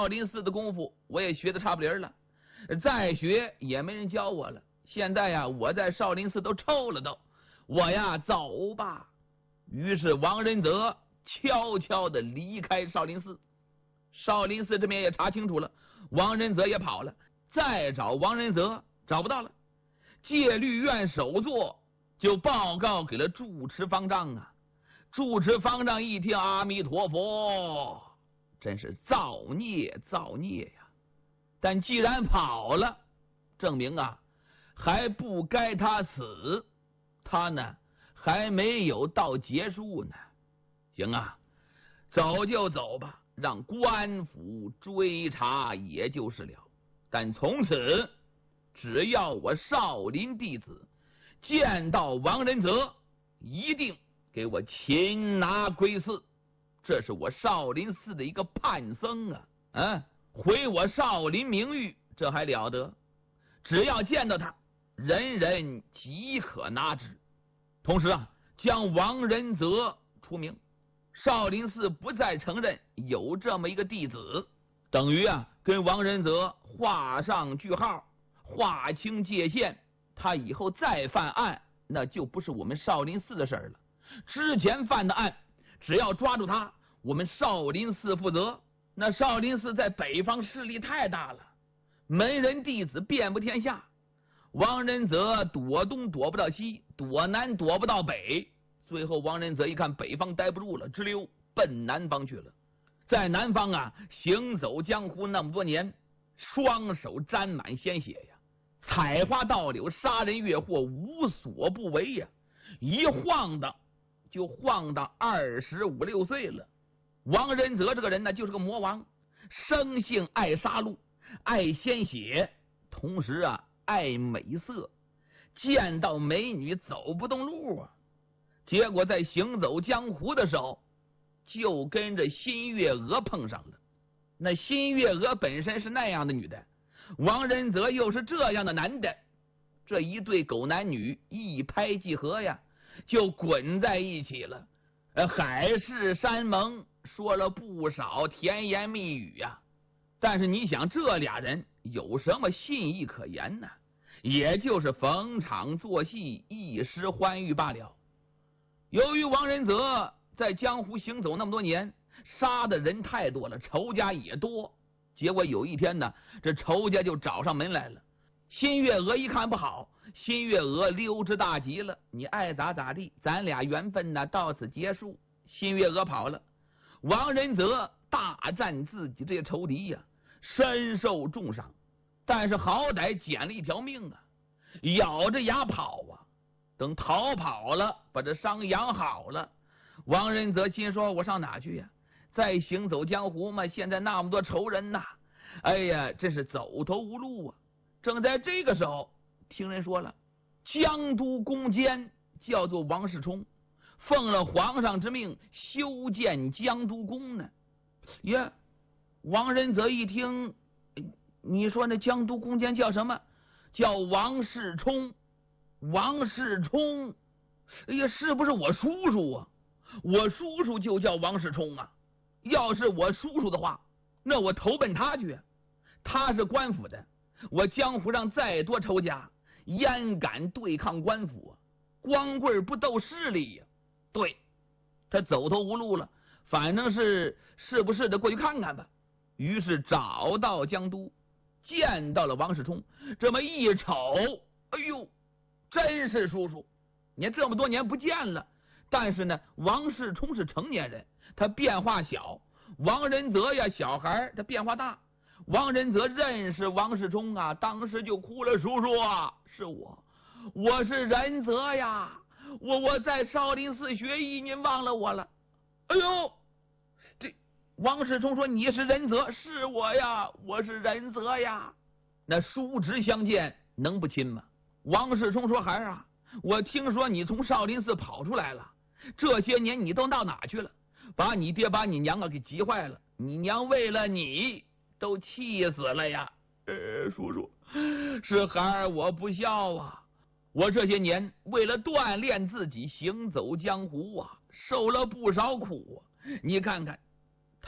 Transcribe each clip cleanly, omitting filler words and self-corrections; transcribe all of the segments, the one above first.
少林寺的功夫我也学的差不离了，再学也没人教我了。现在呀，我在少林寺都臭了都，我呀走吧。于是王仁泽悄悄的离开少林寺。少林寺这边也查清楚了，王仁泽也跑了，再找王仁泽找不到了。戒律院首座就报告给了住持方丈啊。住持方丈一听，阿弥陀佛，真是造孽造孽呀！但既然跑了，证明啊还不该他死，他呢还没有到结束呢。行啊，走就走吧，让官府追查也就是了。但从此只要我少林弟子见到王仁泽，一定给我擒拿归寺。这是我少林寺的一个判僧啊，毁我少林名誉，这还了得？只要见到他，人人即可拿之。同时啊，将王仁泽除名，少林寺不再承认有这么一个弟子，等于啊跟王仁泽画上句号，划清界限。他以后再犯案，那就不是我们少林寺的事了。之前犯的案，只要抓住他，我们少林寺负责。那少林寺在北方势力太大了，门人弟子遍布天下。王仁泽躲东躲不到西，躲南躲不到北，最后王仁泽一看北方待不住了，直溜奔南方去了。在南方啊行走江湖那么多年，双手沾满鲜血呀，采花盗柳，杀人越货，无所不为呀。一晃的就晃到25、26岁了。王仁泽这个人呢，就是个魔王，生性爱杀戮，爱鲜血，同时啊爱美色，见到美女走不动路啊。结果在行走江湖的时候，就跟着新月娥碰上了。那新月娥本身是那样的女的，王仁泽又是这样的男的，这一对狗男女一拍即合呀，就滚在一起了。海誓山盟，说了不少甜言蜜语呀。但是你想，这俩人有什么信义可言呢？也就是逢场作戏，一时欢愉罢了。由于王仁泽在江湖行走那么多年，杀的人太多了，仇家也多。结果有一天呢，这仇家就找上门来了。新月娥一看不好，新月娥溜之大吉了，你爱咋咋地，咱俩缘分呢到此结束。新月娥跑了，王仁泽大战自己这些仇敌呀，身受重伤，但是好歹捡了一条命啊，咬着牙跑啊。等逃跑了，把这伤养好了，王仁泽心说，我上哪去呀？再行走江湖嘛，现在那么多仇人呐，哎呀，真是走投无路啊。正在这个时候，听人说了，江都攻坚叫做王世充，奉了皇上之命修建江都宫呢。呀，王仁泽一听，你说那江都攻坚叫什么？叫王世充。王世充，哎呀，是不是我叔叔啊？我叔叔就叫王世充啊。要是我叔叔的话，那我投奔他去。他是官府的，我江湖上再多仇家，焉敢对抗官府啊？光棍不斗势力呀。对，他走投无路了，反正是不是得过去看看吧。于是找到江都，见到了王世充，这么一瞅，哎呦，真是叔叔！你这么多年不见了，但是呢，王世充是成年人，他变化小；王仁泽呀，小孩他变化大。王仁泽认识王世充啊，当时就哭了：“叔叔啊，是我是仁泽呀，我在少林寺学艺，您忘了我了？”哎呦，这王世充说：“你是仁泽？是我呀，我是仁泽呀。”那叔侄相见，能不亲吗？王世充说：“孩儿啊，我听说你从少林寺跑出来了，这些年你都到哪去了？把你爹把你娘给急坏了，你娘为了你都气死了呀！”叔叔，是孩儿我不孝啊，我这些年为了锻炼自己行走江湖啊，受了不少苦啊。你看看，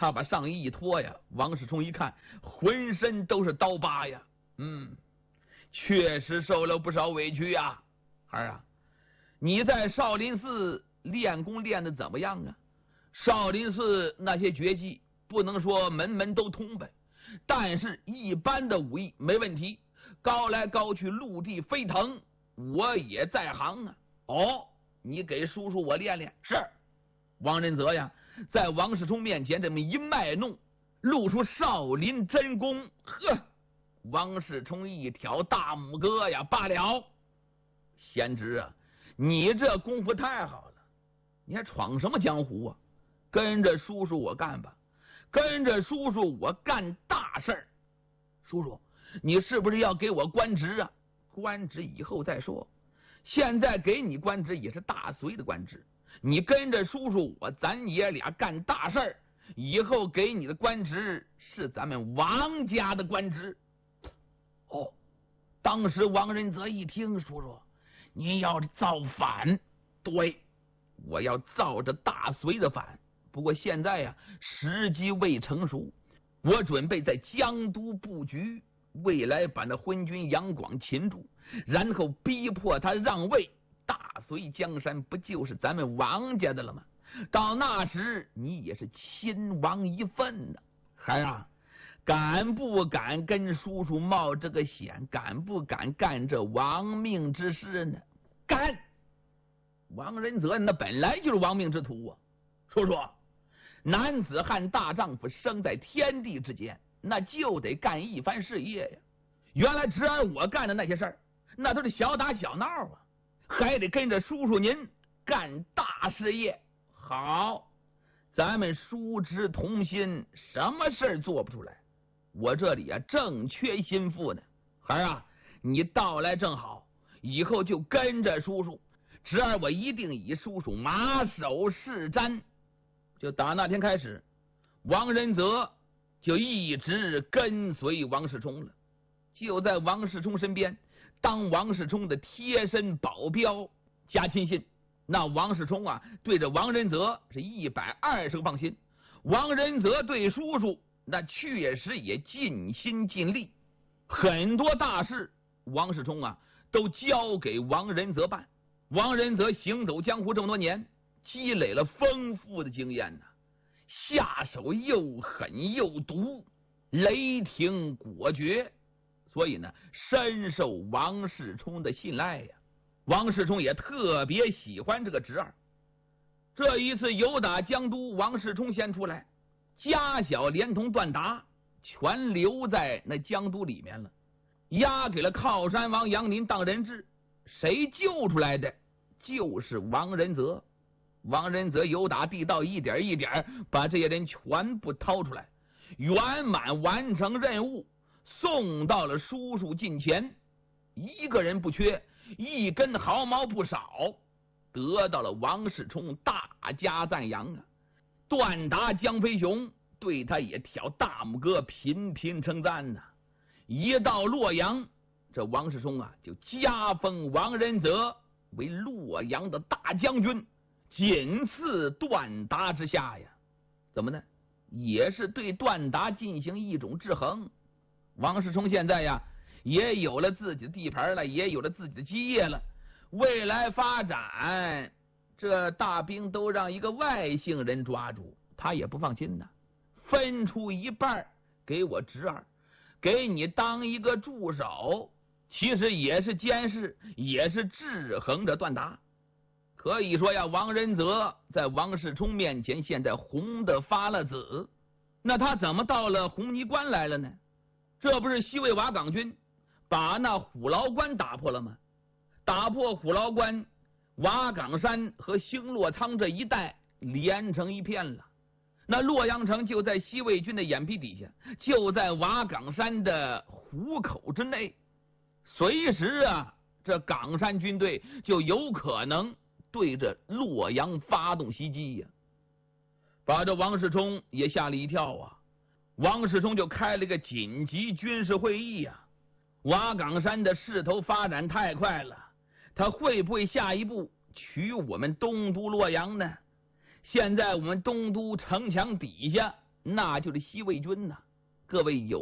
他把上衣一脱呀，王世充一看，浑身都是刀疤呀，确实受了不少委屈呀。孩儿啊，你在少林寺练功练的怎么样啊？少林寺那些绝技不能说门门都通呗，但是一般的武艺没问题，高来高去，陆地飞腾，我也在行啊。哦，你给叔叔我练练。是。王仁泽呀，在王世充面前这么一卖弄，露出少林真功。呵，王世充一挑大拇哥呀，罢了，贤侄啊，你这功夫太好了，你还闯什么江湖啊？跟着叔叔我干吧，跟着叔叔我干大事儿。叔叔，你是不是要给我官职啊？官职以后再说，现在给你官职也是大隋的官职。你跟着叔叔我，咱爷俩干大事儿，以后给你的官职是咱们王家的官职。哦，当时王仁泽一听，叔叔您要造反？对，我要造着大隋的反，不过现在呀，时机未成熟，我准备在江都布局，未来把那昏君杨广擒住，然后逼迫他让位，大隋江山不就是咱们王家的了吗？到那时你也是亲王一份呢。孩儿啊，敢不敢跟叔叔冒这个险？敢不敢干这亡命之事呢？敢！王仁泽那本来就是亡命之徒啊。叔叔，男子汉大丈夫生在天地之间，那就得干一番事业呀。原来侄儿我干的那些事儿，那都是小打小闹啊，还得跟着叔叔您干大事业。好，咱们叔侄同心，什么事儿做不出来？我这里啊正缺心腹呢。孩儿啊，你到来正好，以后就跟着叔叔，侄儿我一定以叔叔马首是瞻。就打那天开始，王仁泽就一直跟随王世充了，就在王世充身边当王世充的贴身保镖加亲信。那王世充啊，对着王仁泽是120个放心，王仁泽对叔叔那确实也尽心尽力，很多大事王世充啊都交给王仁泽办。王仁泽行走江湖这么多年，积累了丰富的经验呢，下手又狠又毒，雷霆果决，所以呢深受王世充的信赖呀。王世充也特别喜欢这个侄儿。这一次游打江都，王世充先出来，家小连同段达全留在那江都里面了，押给了靠山王杨林当人质。谁救出来的？就是王仁泽。王仁泽游打地道，一点一点把这些人全部掏出来，圆满完成任务，送到了叔叔近前，一个人不缺，一根毫毛不少，得到了王世充大加赞扬啊。段达、江飞雄对他也挑大拇哥，频频称赞呐。一到洛阳，这王世充啊就加封王仁泽为洛阳的大将军，仅次段达之下呀。怎么呢？也是对段达进行一种制衡。王世充现在呀也有了自己的地盘了，也有了自己的基业了，未来发展这大兵都让一个外姓人抓住，他也不放心呐。分出一半给我侄儿，给你当一个助手，其实也是监视，也是制衡着段达。可以说呀，王仁泽在王世充面前现在红的发了紫。那他怎么到了红泥关来了呢？这不是西魏瓦岗军把那虎牢关打破了吗？打破虎牢关，瓦岗山和兴洛仓这一带连成一片了。那洛阳城就在西魏军的眼皮底下，就在瓦岗山的虎口之内，随时啊这岗山军队就有可能对着洛阳发动袭击呀，把这王世充也吓了一跳啊。王世充就开了个紧急军事会议呀。瓦岗山的势头发展太快了，他会不会下一步取我们东都洛阳呢？现在我们东都城墙底下那就是西魏军呐。各位有